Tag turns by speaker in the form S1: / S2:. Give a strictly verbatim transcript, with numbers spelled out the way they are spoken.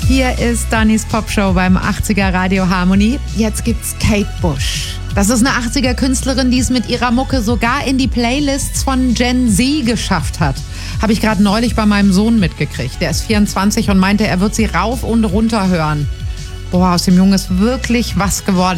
S1: Hier ist Dannys Popshow beim achtziger Radio Harmony. Jetzt gibt's Kate Bush. Das ist eine achtziger-Künstlerin, die es mit ihrer Mucke sogar in die Playlists von Gen Z geschafft hat. Habe ich gerade neulich bei meinem Sohn mitgekriegt. Der ist vierundzwanzig und meinte, er wird sie rauf und runter hören. Boah, aus dem Jungen ist wirklich was geworden.